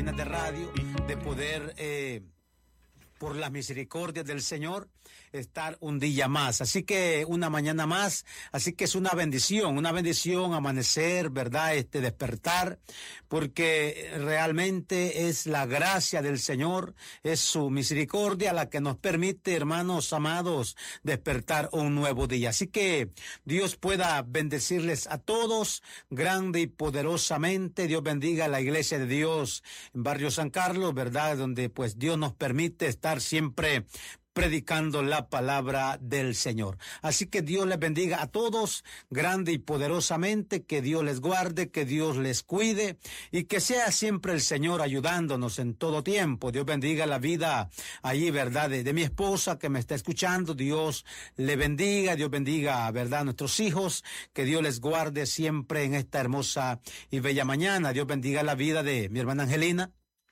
cabinas de radio, de poder, por las misericordias del Señor, estar un día más. Así que una mañana más, así que es una bendición amanecer, ¿verdad? Despertar, porque realmente es la gracia del Señor, es su misericordia la que nos permite, hermanos amados, despertar un nuevo día. Así que Dios pueda bendecirles a todos grande y poderosamente. Dios bendiga a la Iglesia de Dios en Barrio San Carlos, ¿verdad? Donde pues Dios nos permite estar siempre predicando la palabra del Señor. Así que Dios les bendiga a todos grande y poderosamente, que Dios les guarde, que Dios les cuide y que sea siempre el Señor ayudándonos en todo tiempo. Dios bendiga la vida allí, ¿verdad? De mi esposa que me está escuchando. Dios le bendiga, Dios bendiga, ¿verdad? A nuestros hijos, que Dios les guarde siempre en esta hermosa y bella mañana. Dios bendiga la vida de mi hermana Angelina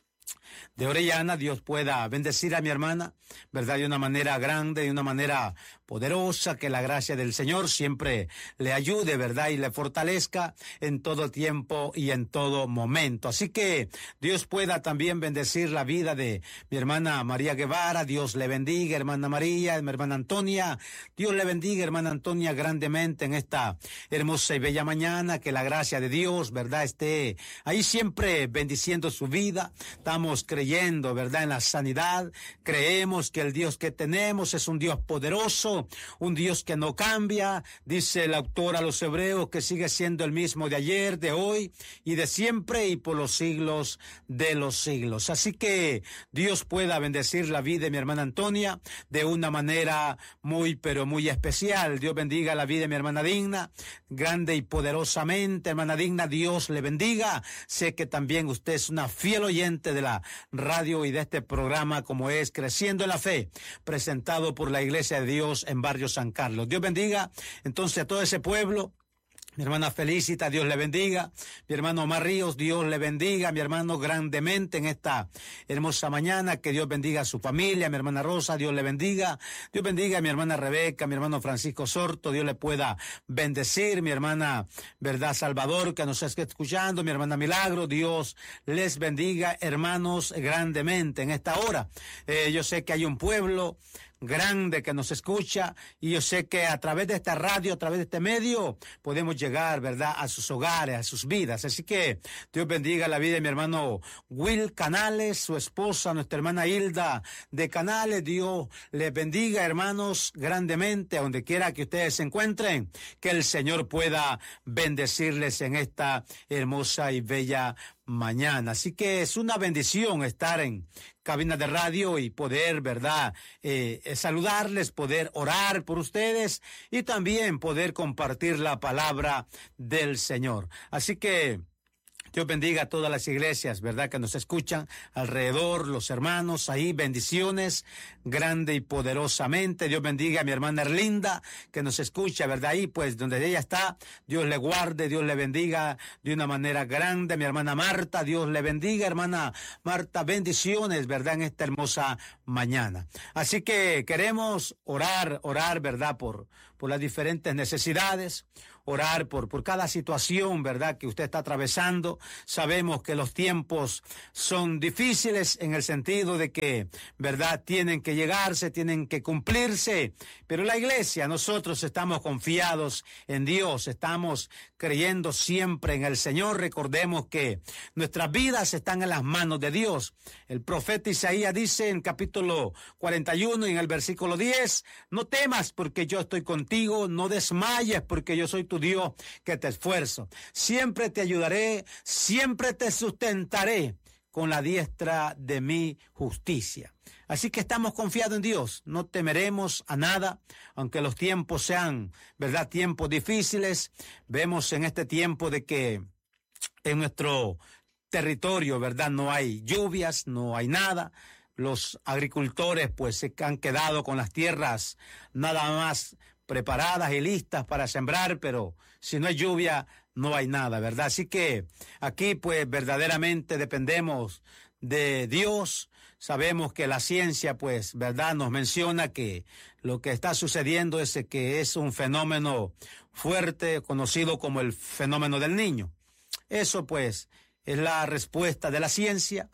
de Orellana. Dios pueda bendecir a mi hermana, ¿verdad? De una manera grande, de una manera poderosa, que la gracia del Señor siempre le ayude, ¿verdad? Y le fortalezca en todo tiempo y en todo momento. Así que Dios pueda también bendecir la vida de mi hermana María Guevara. Dios le bendiga, hermana María, mi hermana Antonia. Dios le bendiga, hermana Antonia, grandemente en esta hermosa y bella mañana. Que la gracia de Dios, ¿verdad?, esté ahí siempre bendiciendo su vida. Estamos creyendo, ¿verdad?, en la sanidad. Creemos que el Dios que tenemos es un Dios poderoso, un Dios que no cambia. Dice el autor a los Hebreos que sigue siendo el mismo de ayer, de hoy y de siempre y por los siglos de los siglos. Así que Dios pueda bendecir la vida de mi hermana Antonia de una manera muy, pero muy especial. Dios bendiga la vida de mi hermana Digna, grande y poderosamente. Hermana Digna, Dios le bendiga. Sé que también usted es una fiel oyente de la radio y de este programa, como es Creciendo en la Fe, presentado por la Iglesia de Dios en Barrio San Carlos. Dios bendiga entonces a todo ese pueblo. Mi hermana Felicita, Dios le bendiga. Mi hermano Omar Ríos, Dios le bendiga. Mi hermano grandemente en esta hermosa mañana. Que Dios bendiga a su familia. Mi hermana Rosa, Dios le bendiga. Dios bendiga a mi hermana Rebeca, mi hermano Francisco Sorto. Dios le pueda bendecir. Mi hermana, ¿verdad?, Salvador, que nos está escuchando. Mi hermana Milagro, Dios les bendiga, hermanos, grandemente en esta hora. Yo sé que hay un pueblo grande que nos escucha, y yo sé que a través de esta radio, a través de este medio, podemos llegar, ¿verdad?, a sus hogares, a sus vidas. Así que Dios bendiga la vida de mi hermano Will Canales, su esposa, nuestra hermana Hilda de Canales. Dios les bendiga, hermanos, grandemente, a donde quiera que ustedes se encuentren, que el Señor pueda bendecirles en esta hermosa y bella mañana. Así que es una bendición estar en cabina de radio y poder, ¿verdad?, saludarles, poder orar por ustedes y también poder compartir la palabra del Señor. Así que Dios bendiga a todas las iglesias, ¿verdad?, que nos escuchan alrededor, los hermanos ahí, bendiciones grande y poderosamente. Dios bendiga a mi hermana Erlinda, que nos escucha, ¿verdad?, ahí pues donde ella está. Dios le guarde, Dios le bendiga de una manera grande. Mi hermana Marta, Dios le bendiga, hermana Marta, bendiciones, ¿verdad?, en esta hermosa mañana. Así que queremos orar, ¿verdad?, por las diferentes necesidades, orar por cada situación, ¿verdad?, que usted está atravesando. Sabemos que los tiempos son difíciles en el sentido de que, ¿verdad?, tienen que llegarse, tienen que cumplirse, pero la iglesia, nosotros estamos confiados en Dios, estamos creyendo siempre en el Señor. Recordemos que nuestras vidas están en las manos de Dios. El profeta Isaías dice en capítulo 41 y en el versículo 10, no temas porque yo estoy contigo, no desmayes porque yo soy tu Dios que te esfuerzo. Siempre te ayudaré, siempre te sustentaré con la diestra de mi justicia. Así que estamos confiados en Dios, no temeremos a nada, aunque los tiempos sean, ¿verdad?, tiempos difíciles. Vemos en este tiempo de que en nuestro territorio, ¿verdad?, no hay lluvias, no hay nada. Los agricultores pues se han quedado con las tierras nada más preparadas y listas para sembrar, pero si no hay lluvia, no hay nada, ¿verdad? Así que aquí pues verdaderamente dependemos de Dios. Sabemos que la ciencia pues, ¿verdad?, nos menciona que lo que está sucediendo es que es un fenómeno fuerte, conocido como el fenómeno del Niño. Eso pues es la respuesta de la ciencia.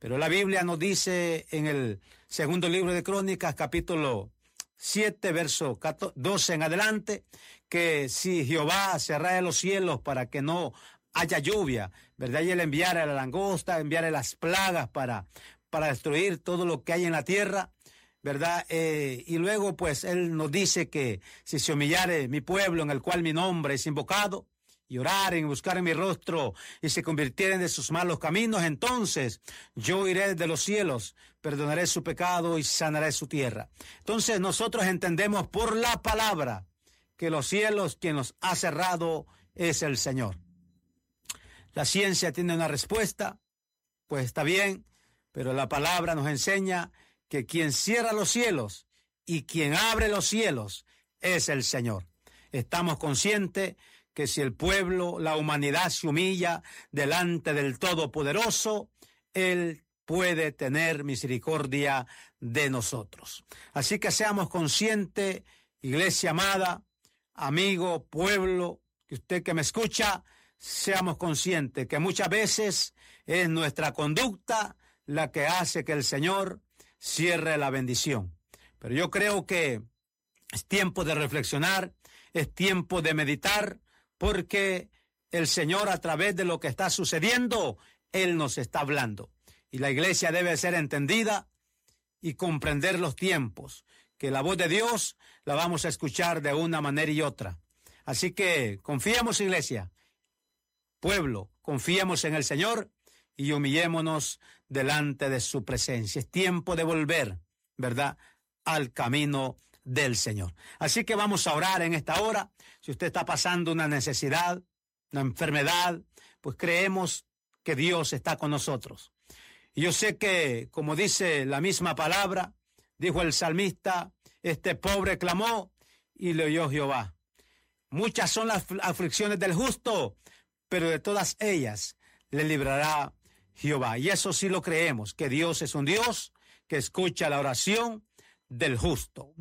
Pero la Biblia nos dice en el segundo libro de Crónicas, capítulo 7, verso 12 en adelante, que si Jehová cerrara los cielos para que no haya lluvia, ¿verdad? Y él enviara la langosta, enviara las plagas para destruir todo lo que hay en la tierra, ¿verdad? Y luego pues él nos dice que si se humillare mi pueblo en el cual mi nombre es invocado, y oraren y buscaren mi rostro y se convirtieren de sus malos caminos, entonces yo iré de los cielos, perdonaré su pecado y sanaré su tierra. Entonces nosotros entendemos por la palabra que los cielos quien los ha cerrado es el Señor. La ciencia tiene una respuesta, pues está bien, pero la palabra nos enseña que quien cierra los cielos y quien abre los cielos es el Señor. Estamos conscientes que si el pueblo, la humanidad se humilla delante del Todopoderoso, Él puede tener misericordia de nosotros. Así que seamos conscientes, iglesia amada, amigo, pueblo, que usted que me escucha, seamos conscientes que muchas veces es nuestra conducta la que hace que el Señor cierre la bendición. Pero yo creo que es tiempo de reflexionar, es tiempo de meditar, porque el Señor, a través de lo que está sucediendo, Él nos está hablando. Y la iglesia debe ser entendida y comprender los tiempos, que la voz de Dios la vamos a escuchar de una manera y otra. Así que confiemos, iglesia, pueblo, confiemos en el Señor y humillémonos delante de su presencia. Es tiempo de volver, ¿verdad?, al camino del Señor. Así que vamos a orar en esta hora. Si usted está pasando una necesidad, una enfermedad, pues creemos que Dios está con nosotros. Y yo sé que, como dice la misma palabra, dijo el salmista, este pobre clamó y le oyó Jehová. Muchas son las aflicciones del justo, pero de todas ellas le librará Jehová. Y eso sí lo creemos, que Dios es un Dios que escucha la oración del justo,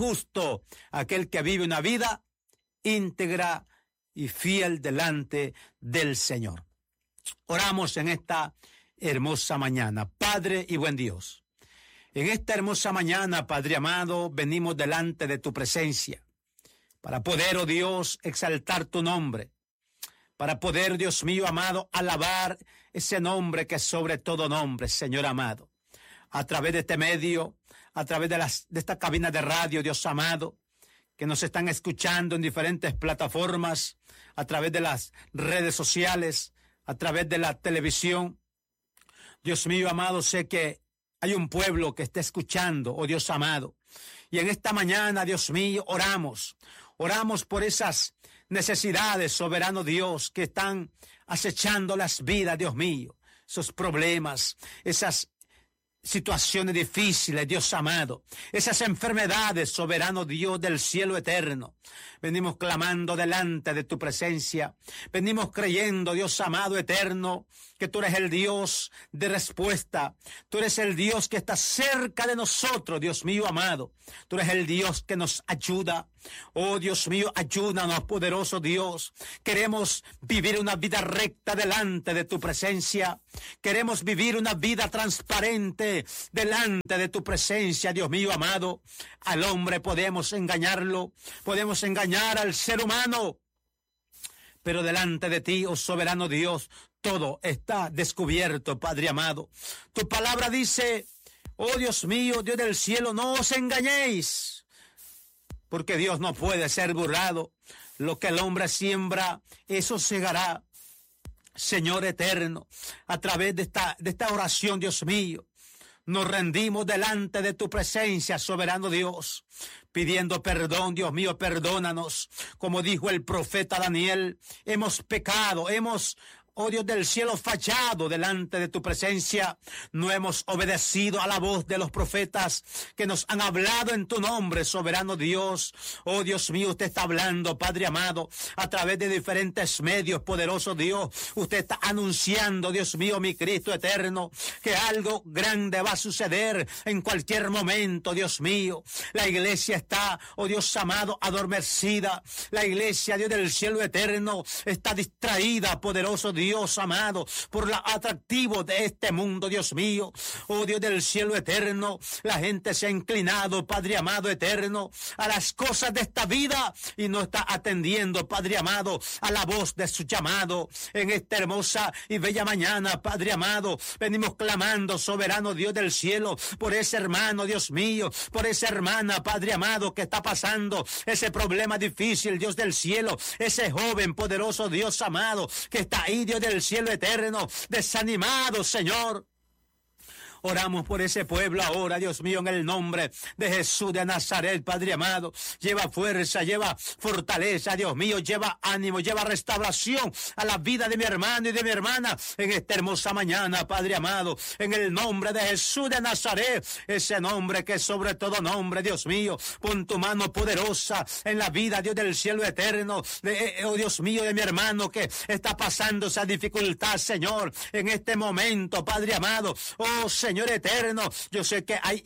aquel que vive una vida íntegra y fiel delante del Señor. Oramos en esta hermosa mañana. Padre y buen Dios, en esta hermosa mañana, Padre amado, venimos delante de tu presencia para poder, oh Dios, exaltar tu nombre, para poder, Dios mío amado, alabar ese nombre que es sobre todo nombre, Señor amado. A través de este medio, a través de esta cabina de radio, Dios amado, que nos están escuchando en diferentes plataformas, a través de las redes sociales, a través de la televisión. Dios mío amado, sé que hay un pueblo que está escuchando, oh Dios amado. Y en esta mañana, Dios mío, oramos por esas necesidades, soberano Dios, que están acechando las vidas, Dios mío. Esos problemas, esas situaciones difíciles, Dios amado, esas enfermedades, soberano Dios del cielo eterno. Venimos clamando delante de tu presencia, venimos creyendo, Dios amado eterno, que tú eres el Dios de respuesta, tú eres el Dios que está cerca de nosotros, Dios mío amado, tú eres el Dios que nos ayuda. Oh Dios mío, ayúdanos, poderoso Dios. Queremos vivir una vida recta delante de tu presencia. Queremos vivir una vida transparente delante de tu presencia, Dios mío amado. Al hombre podemos engañarlo, podemos engañar al ser humano, pero delante de ti, oh soberano Dios, todo está descubierto, Padre amado. Tu palabra dice, oh Dios mío, Dios del cielo, no os engañéis, porque Dios no puede ser burlado. Lo que el hombre siembra, eso segará. Señor eterno, a través de esta oración, Dios mío, nos rendimos delante de tu presencia, soberano Dios, pidiendo perdón, Dios mío, perdónanos. Como dijo el profeta Daniel, hemos pecado, oh Dios del cielo, fallado delante de tu presencia. No hemos obedecido a la voz de los profetas que nos han hablado en tu nombre, soberano Dios. Oh Dios mío, usted está hablando, Padre amado, a través de diferentes medios, poderoso Dios. Usted está anunciando, Dios mío, mi Cristo eterno, que algo grande va a suceder en cualquier momento, Dios mío. La iglesia está, oh Dios amado, adormecida. La iglesia, Dios del cielo eterno, está distraída, poderoso Dios. Dios amado, por lo atractivo de este mundo, Dios mío. Oh Dios del cielo eterno, la gente se ha inclinado, Padre amado eterno, a las cosas de esta vida y no está atendiendo, Padre amado, a la voz de su llamado. En esta hermosa y bella mañana, Padre amado, venimos clamando, soberano Dios del cielo, por ese hermano, Dios mío, por esa hermana, Padre amado, que está pasando ese problema difícil, Dios del cielo, ese joven poderoso Dios amado, que está ahí, Dios del cielo eterno, desanimado, Señor. Oramos por ese pueblo ahora, Dios mío, en el nombre de Jesús de Nazaret, Padre amado. Lleva fuerza, lleva fortaleza, Dios mío, lleva ánimo, lleva restauración a la vida de mi hermano y de mi hermana en esta hermosa mañana, Padre amado. En el nombre de Jesús de Nazaret, ese nombre que es sobre todo nombre, Dios mío. Pon tu mano poderosa en la vida, Dios del cielo eterno, oh Dios mío, de mi hermano que está pasando esa dificultad, Señor, en este momento, Padre amado. Oh Señor eterno, yo sé que hay